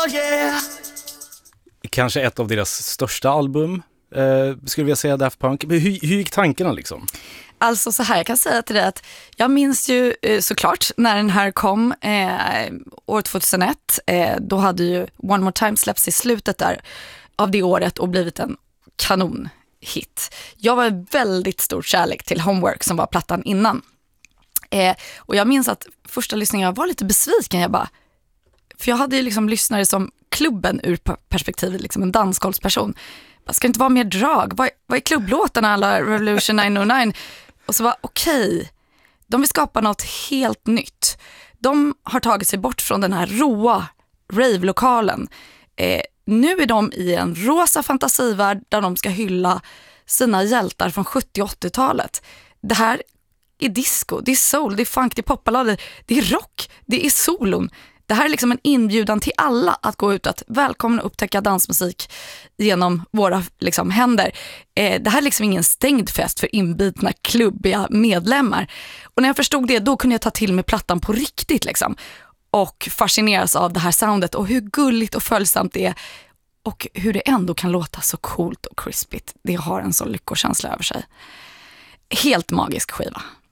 yeah. Kanske ett av deras största album, skulle vi säga, Daft Punk. Hur gick tankarna liksom? Alltså så här, jag kan säga till dig att jag minns ju såklart när den här kom år 2001. Då hade ju One More Time släppts i slutet där av det året och blivit en kanonhit. Jag var väldigt stor kärlek till Homework som var plattan innan. Och jag minns att första lyssningen jag var lite besviken. För jag hade ju liksom lyssnare som klubben ur perspektivet, liksom en dansgolvsperson. Ska det inte vara mer drag? Vad är klubblåtarna alla Revolution 909? Och så var okej, de vill skapa något helt nytt. De har tagit sig bort från den här råa rave-lokalen. Nu är de i en rosa fantasivärld där de ska hylla sina hjältar från 70- och 80-talet. Det här är disco, det är soul, det är funk, det är popballader, det är rock, det är solon. Det här är liksom en inbjudan till alla att gå ut att välkomna upptäcka dansmusik genom våra liksom händer. Det här är liksom ingen stängd fest för inbitna klubbiga medlemmar. Och när jag förstod det, då kunde jag ta till mig plattan på riktigt liksom. Och fascineras av det här soundet och hur gulligt och följsamt det är. Och hur det ändå kan låta så coolt och crispigt. Det har en så lyckokänsla över sig. Helt magisk skiva.